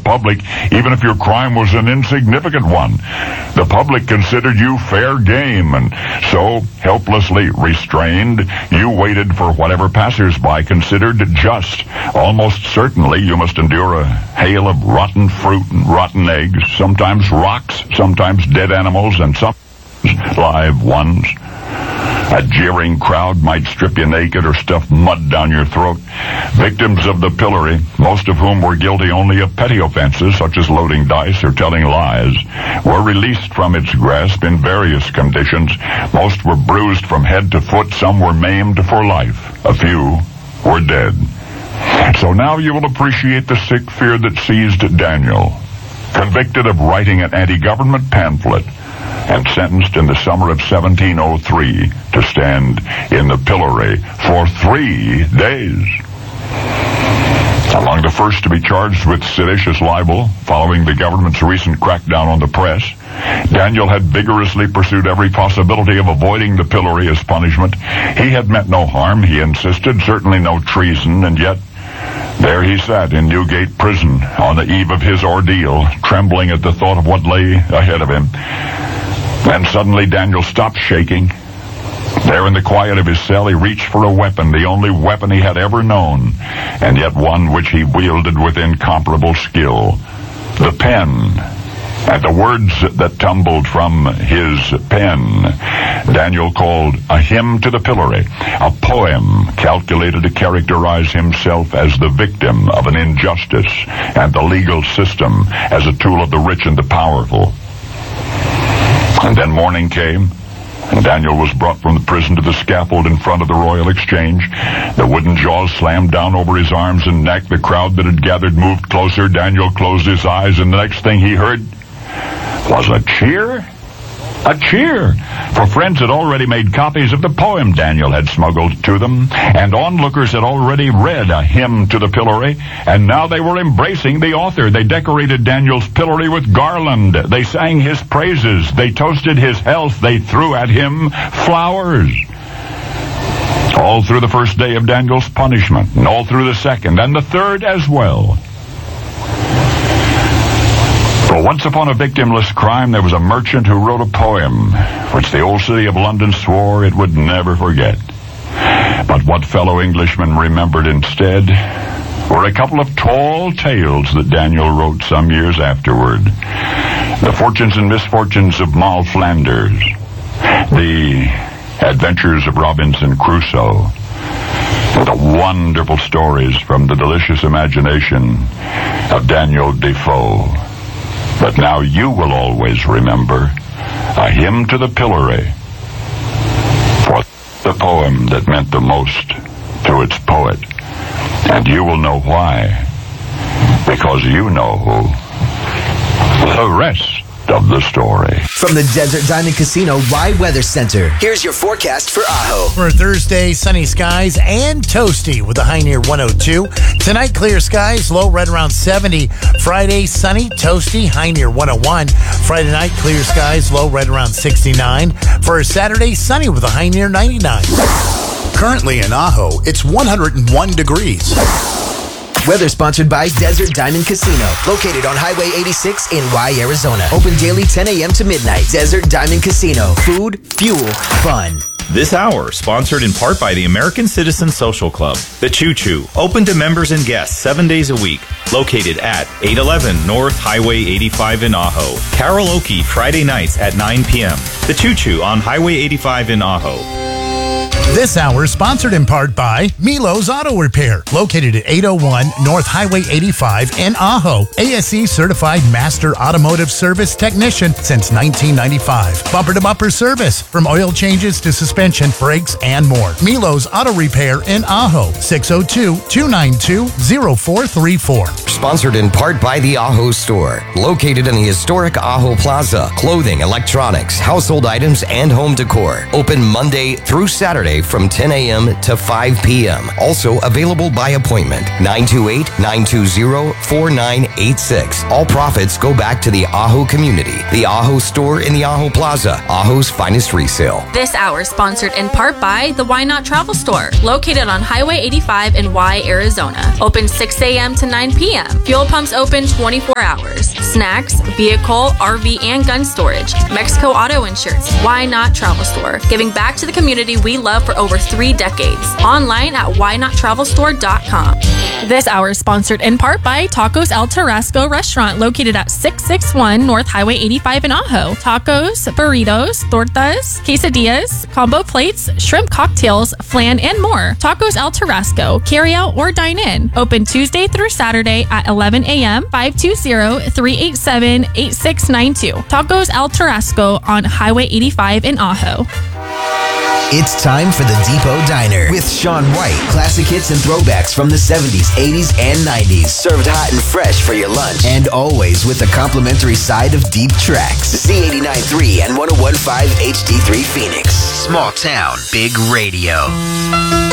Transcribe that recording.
public, even if your crime was an insignificant one. The public considered you fair game, and so, helplessly restrained, you waited for whatever passers-by considered just. Almost certainly you must endure a hail of rotten fruit and rotten eggs, sometimes rocks, sometimes dead animals, and some live ones. A jeering crowd might strip you naked or stuff mud down your throat. Victims of the pillory, most of whom were guilty only of petty offenses such as loading dice or telling lies, were released from its grasp in various conditions. Most were bruised from head to foot, some were maimed for life, a few were dead. So now you will appreciate the sick fear that seized Daniel. Convicted of writing an anti-government pamphlet, and sentenced in the summer of 1703 to stand in the pillory for 3 days. Among the first to be charged with seditious libel, following the government's recent crackdown on the press, Daniel had vigorously pursued every possibility of avoiding the pillory as punishment. He had meant no harm, he insisted, certainly no treason, and yet there he sat in Newgate Prison on the eve of his ordeal, trembling at the thought of what lay ahead of him. Then suddenly Daniel stopped shaking. There in the quiet of his cell, he reached for a weapon, the only weapon he had ever known, and yet one which he wielded with incomparable skill. The pen. And the words that tumbled from his pen, Daniel called a hymn to the pillory, a poem calculated to characterize himself as the victim of an injustice and the legal system as a tool of the rich and the powerful. And then morning came, and Daniel was brought from the prison to the scaffold in front of the Royal Exchange. The wooden jaws slammed down over his arms and neck. The crowd that had gathered moved closer. Daniel closed his eyes, and the next thing he heard was a cheer. A cheer, for friends had already made copies of the poem Daniel had smuggled to them, and onlookers had already read a hymn to the pillory, and now they were embracing the author. They decorated Daniel's pillory with garland. They sang his praises. They toasted his health. They threw at him flowers. All through the first day of Daniel's punishment, and all through the second, and the third as well. For once upon a victimless crime, there was a merchant who wrote a poem, which the old city of London swore it would never forget. But what fellow Englishmen remembered instead were a couple of tall tales that Daniel wrote some years afterward. The fortunes and misfortunes of Moll Flanders, the adventures of Robinson Crusoe, the wonderful stories from the delicious imagination of Daniel Defoe. But now you will always remember a hymn to the pillory for the poem that meant the most to its poet. And you will know why, because you know the rest of the story. From the Desert Diamond Casino Rye Weather Center, here's your forecast for Ajo. For Thursday, sunny skies and toasty with a high near 102. Tonight, clear skies, low right around 70. Friday, sunny, toasty, high near 101. Friday night, clear skies, low right around 69. For Saturday, sunny with a high near 99. Currently in Ajo, it's 101 degrees. Weather sponsored by Desert Diamond Casino, located on Highway 86 in Rye, Arizona. Open daily 10 a.m. to midnight. Desert Diamond Casino. Food, fuel, fun. This hour, sponsored in part by the American Citizen Social Club. The Choo Choo, open to members and guests 7 days a week. Located at 811 North Highway 85 in Ajo. Karaoke Friday nights at 9 p.m. The Choo Choo on Highway 85 in Ajo. This hour sponsored in part by Milo's Auto Repair, located at 801 North Highway 85 in Ajo. ASE certified master automotive service technician since 1995. Bumper-to-bumper service, from oil changes to suspension, brakes, and more. Milo's Auto Repair in Ajo, 602-292-0434. Sponsored in part by the Ajo Store, located in the historic Ajo Plaza. Clothing, electronics, household items, and home decor. Open Monday through Saturday Saturday from 10 a.m. to 5 p.m. Also available by appointment. 928-920-4986. All profits go back to the Ajo community. The Ajo store in the Ajo Plaza. Ajo's finest resale. This hour sponsored in part by the Why Not Travel Store, located on Highway 85 in Y, Arizona. Open 6 a.m. to 9 p.m. Fuel pumps open 24 hours. Snacks, vehicle, RV, and gun storage. Mexico Auto Insurance. Why Not Travel Store, giving back to the community we love for over 3 decades. Online at whynottravelstore.com. This hour is sponsored in part by Tacos El Tarasco Restaurant, located at 661 North Highway 85 in Ajo. Tacos, burritos, tortas, quesadillas, combo plates, shrimp cocktails, flan, and more. Tacos El Tarasco, carry out or dine in. Open Tuesday through Saturday at 11 a.m. 520-387-8692. Tacos El Tarasco on Highway 85 in Ajo. It's time for the Depot Diner with Sean White. Classic hits and throwbacks from the 70s, 80s, and 90s. Served hot and fresh for your lunch. And always with a complimentary side of deep tracks. Z89.3 and 101.5 HD3 Phoenix. Small town, big radio.